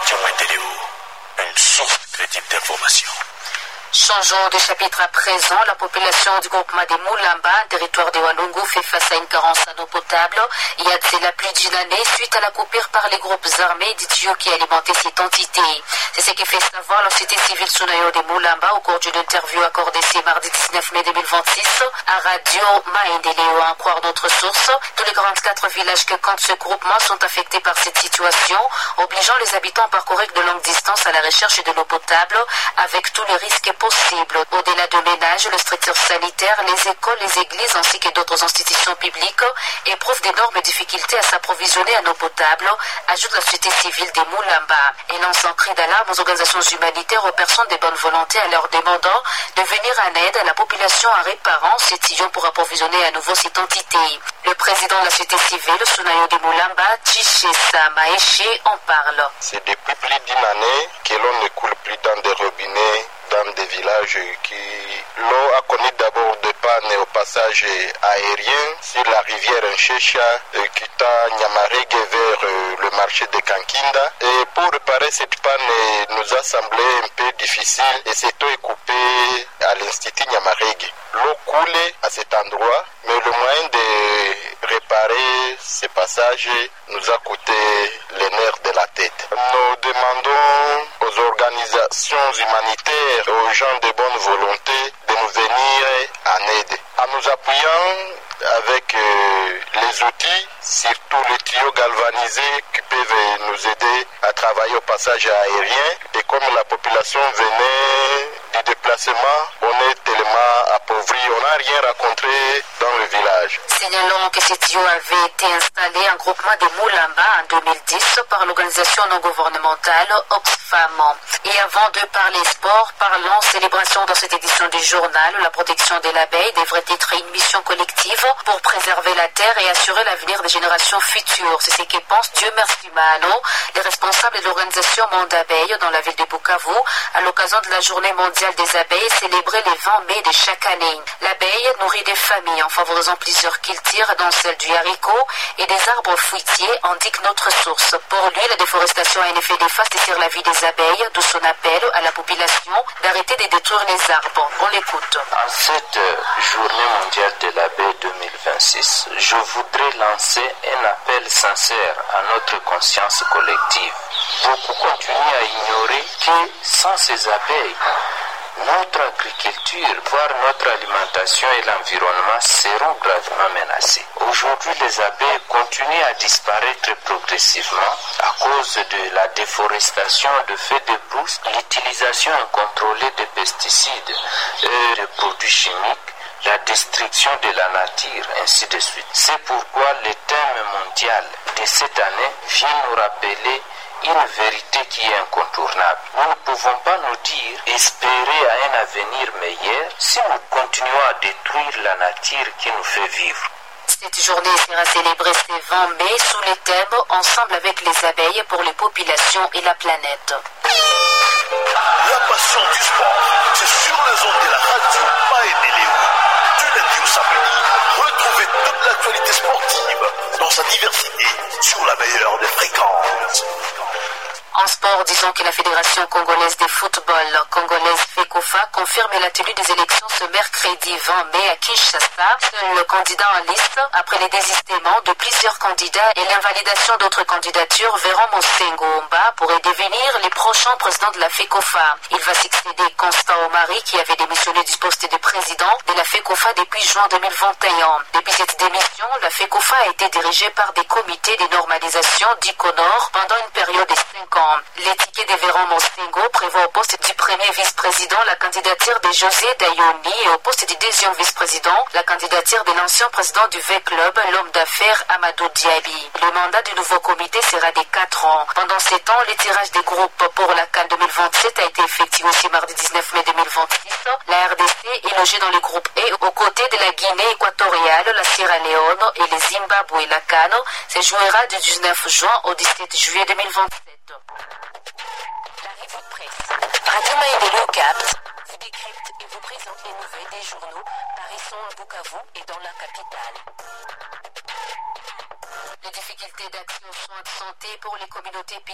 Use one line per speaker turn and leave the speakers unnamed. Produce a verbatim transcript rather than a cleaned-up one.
Radio Maendeleo, une source crédible d'information.
Changeons de chapitre à présent. La population du groupement des Moulamba, territoire de Walungu, fait face à une carence en eau potable. Il y a de la plus d'une année suite à la coupure par les groupes armés du tuyau qui alimentait cette entité. C'est ce que fait savoir la société civile Sunayo des Moulamba au cours d'une interview accordée ce mardi dix-neuf mai deux mille vingt-six à Radio Maendeleo. À en croire notre source, tous les quarante-quatre villages que compte ce groupement sont affectés par cette situation, obligeant les habitants à parcourir de longues distances à la recherche de l'eau potable avec tous les risques possible. Au-delà de ménages, le structure sanitaire, les écoles, les églises ainsi que d'autres institutions publiques éprouvent d'énormes difficultés à s'approvisionner en eau potable, ajoute la société civile des Moulamba. Et lance un cri d'alarme aux organisations humanitaires, aux personnes de bonne volonté en leur demandant de venir en aide à la population en réparant ces tuyaux pour approvisionner à nouveau cette entité. Le président de la société civile, Sunayo des Moulamba, Tchishesa Maeshe, en parle.
C'est depuis plus d'une année que l'on ne coule plus dans des robinets dans des villages qui l'eau a connu d'abord des pannes au passage aérien sur la rivière Nchecha quittant Nyamarege vers le marché de Kankinda. Et pour réparer cette panne nous a semblé un peu difficile et cette eau est coupée à l'institut Nyamarege. L'eau coule à cet endroit, mais le moyen de réparer ce passage nous a coûté les nerfs de la tête. Nous demandons aux organisations humanitaires, aux gens de bonne volonté de nous venir en aide. En nous appuyant avec euh, les outils, surtout les tuyaux galvanisés qui peuvent nous aider à travailler au passage aérien. Et comme la population venait du déplacement, on est tellement appauvri, on n'a rien rencontré dans le village.
Signalons que ces tuyaux avaient été installés en groupement des Moulamba en deux mille dix par l'organisation non gouvernementale Oxfam. Et avant de parler sport, parlons célébration dans cette édition du journal. La protection de l'abeille devrait être une mission collective pour préserver la terre et assurer l'avenir des générations futures. C'est ce que pense Dieu merci Mano, les responsables de l'organisation Monde Abeille dans la ville de Bukavu, à l'occasion de la journée mondiale des abeilles célébrée le vingt mai de chaque année. L'abeille nourrit des familles en favorisant plusieurs cultures, dont celle du haricot et des arbres fruitiers, indique notre source. Pour lui, la déforestation a un effet néfaste sur la vie des abeilles, d'où son appel à la population d'arrêter de détruire les arbres. On l'écoute.
En cette journée mondiale de l'abeille deux mille vingt-six, je voudrais lancer un appel sincère à notre conscience collective. Beaucoup continuent à ignorer que sans ces abeilles, notre agriculture, voire notre alimentation et l'environnement seront gravement menacés. Aujourd'hui, les abeilles continuent à disparaître progressivement à cause de la déforestation de feux de brousse, l'utilisation incontrôlée de pesticides et de produits chimiques, la destruction de la nature, ainsi de suite. C'est pourquoi le thème mondial de cette année vient nous rappeler une vérité qui est incontournable. Nous ne pouvons pas nous dire espérer à un avenir meilleur si nous continuons à détruire la nature qui nous fait vivre.
Cette journée sera célébrée ce vingt mai sous le thème Ensemble avec les abeilles pour les populations et la planète.
La passion du sport, c'est sur les ondes de la radio Maendeleo. Du lundi au samedi, retrouvez toute l'actualité sportive dans sa diversité sur la meilleure des fréquences.
En sport, disons que la Fédération congolaise de football congolaise FECOFA confirme la tenue des élections ce mercredi vingt mai à Kinshasa. Seul le candidat en liste, après les désistements de plusieurs candidats et l'invalidation d'autres candidatures, verront Mosengo Omba pourrait devenir le prochain président de la FECOFA. Il va succéder Constant Omari qui avait démissionné du poste de président de la FECOFA depuis juin deux mille vingt et un. Depuis cette démission, la FECOFA a été dirigée par des comités de normalisation d'Iconor pendant une période de cinq ans. L'étiquette de Véron Mosengo prévoit au poste du premier vice-président la candidature de José Dayoni et au poste du deuxième vice-président la candidature de l'ancien président du V-Club, l'homme d'affaires Amadou Diaby. Le mandat du nouveau comité sera de quatre ans. Pendant ces temps, le tirage des groupes pour la CAN deux mille vingt-sept a été effectué aussi mardi dix-neuf mai deux mille vingt-six. La R D C est logée dans le groupe E aux côtés de la Guinée équatoriale, la Sierra Leone et le Zimbabwe. La CAN se jouera du dix-neuf juin au dix-sept juillet deux mille vingt-sept. La revue de presse. Radio Maendeleo capte, vous décrypte et vous présente les nouvelles des journaux paraissant à Bukavu et dans la capitale. Les difficultés d'accès aux soins de santé pour les communautés